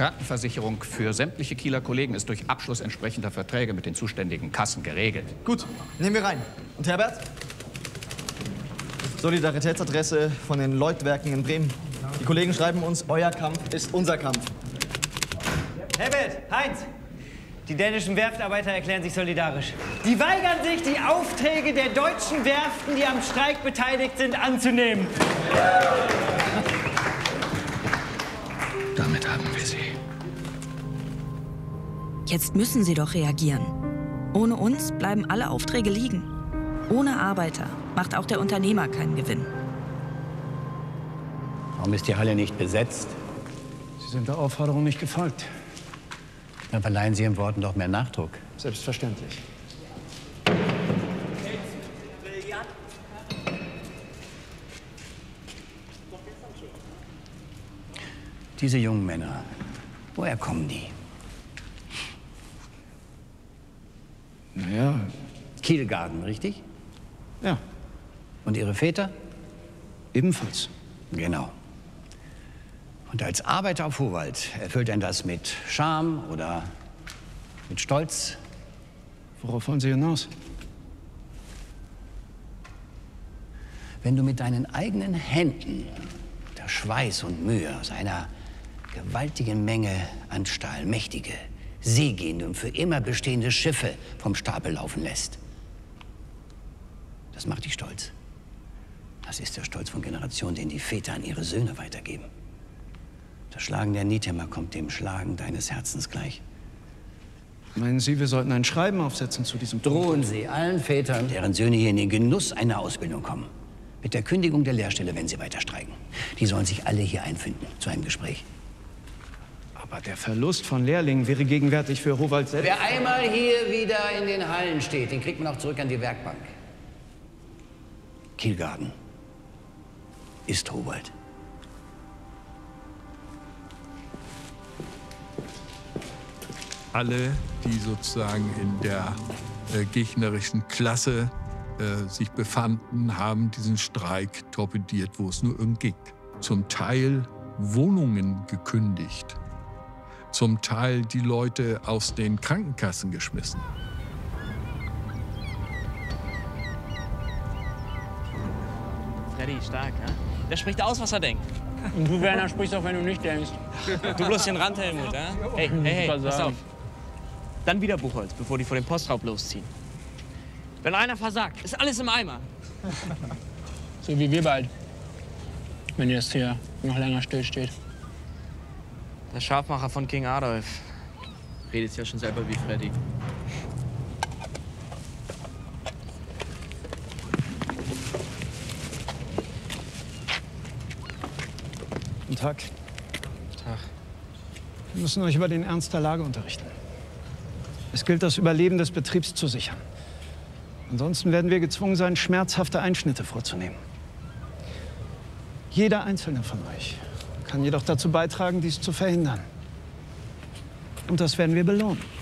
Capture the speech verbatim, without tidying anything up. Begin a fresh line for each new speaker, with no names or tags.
Krankenversicherung für sämtliche Kieler Kollegen ist durch Abschluss entsprechender Verträge mit den zuständigen Kassen geregelt.
Gut, nehmen wir rein. Und Herbert? Solidaritätsadresse von den Lloyd-Werken in Bremen. Die Kollegen schreiben uns, euer Kampf ist unser Kampf.
Herbert, Heinz, die dänischen Werftarbeiter erklären sich solidarisch. Die weigern sich, die Aufträge der deutschen Werften, die am Streik beteiligt sind, anzunehmen.
Damit haben wir sie.
Jetzt müssen sie doch reagieren. Ohne uns bleiben alle Aufträge liegen. Ohne Arbeiter macht auch der Unternehmer keinen Gewinn.
Warum ist die Halle nicht besetzt?
Sie sind der Aufforderung nicht gefolgt.
Dann verleihen Sie Ihren Worten doch mehr Nachdruck.
Selbstverständlich.
Diese jungen Männer, woher kommen die?
Naja.
Kielgarten, richtig?
Ja.
Und Ihre Väter?
Ebenfalls.
Genau. Und als Arbeiter auf Howald erfüllt einen das mit Scham oder mit Stolz?
Worauf wollen Sie hinaus?
Wenn du mit deinen eigenen Händen der Schweiß und Mühe aus einer gewaltigen Menge an Stahl mächtige, seegehende und für immer bestehende Schiffe vom Stapel laufen lässt, das macht dich stolz. Das ist der Stolz von Generationen, den die Väter an ihre Söhne weitergeben. Das Schlagen der Niethammer kommt dem Schlagen deines Herzens gleich.
Meinen Sie, wir sollten ein Schreiben aufsetzen zu diesem Punkt?
Drohen Sie allen Vätern, deren Söhne hier in den Genuss einer Ausbildung kommen, mit der Kündigung der Lehrstelle, wenn sie weiter streiken. Die sollen sich alle hier einfinden zu einem Gespräch.
Aber der Verlust von Lehrlingen wäre gegenwärtig für Howald selbst.
Wer einmal hier wieder in den Hallen steht, den kriegt man auch zurück an die Werkbank. Kielgarten ist Howald.
Alle, die sozusagen in der äh, gegnerischen Klasse äh, sich befanden, haben diesen Streik torpediert, wo es nur irgend ging. Zum Teil Wohnungen gekündigt, zum Teil die Leute aus den Krankenkassen geschmissen.
Freddy, stark, ja? Der spricht aus, was er denkt.
Und du, Werner, sprichst auch, wenn du nicht denkst.
Du bloß den Rand, Helmut, ja? Hey, hey, hey, pass auf. Dann wieder Buchholz, bevor die vor dem Postraub losziehen. Wenn einer versagt, ist alles im Eimer.
So wie wir bald. Wenn ihr jetzt hier noch länger stillsteht.
Der Scharfmacher von King Adolf. Redet ja schon selber wie Freddy.
Guten Tag.
Tag.
Wir müssen euch über den Ernst der Lage unterrichten. Es gilt, das Überleben des Betriebs zu sichern. Ansonsten werden wir gezwungen sein, schmerzhafte Einschnitte vorzunehmen. Jeder einzelne von euch kann jedoch dazu beitragen, dies zu verhindern. Und das werden wir belohnen.